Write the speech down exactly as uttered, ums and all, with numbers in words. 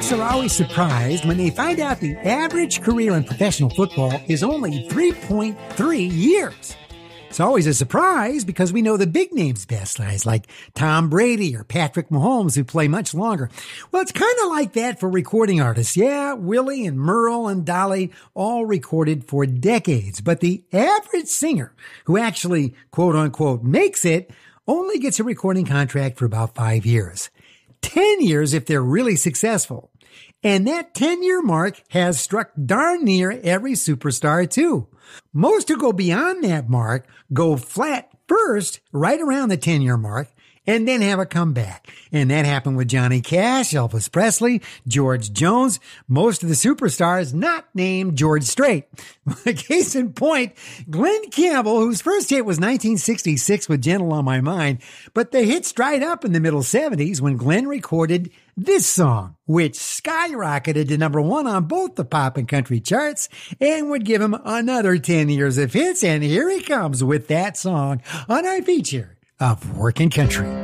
Folks are always surprised when they find out the average career in professional football is only three point three years. It's always a surprise because we know the big names best, guys like Tom Brady or Patrick Mahomes, who play much longer. Well, it's kind of like that for recording artists. Yeah, Willie and Merle and Dolly all recorded for decades. But the average singer who actually, quote unquote, makes it only gets a recording contract for about five years. Ten years if they're really successful. And that ten-year mark has struck darn near every superstar, too. Most who go beyond that mark go flat first, right around the ten-year mark, and then have a comeback. And that happened with Johnny Cash, Elvis Presley, George Jones, most of the superstars not named George Strait. Case in point, Glenn Campbell, whose first hit was nineteen sixty-six with Gentle on My Mind, but the hits dried up in the middle seventies when Glenn recorded this song, which skyrocketed to number one on both the pop and country charts and would give him another ten years of hits. And here he comes with that song on our feature of Workin' Country.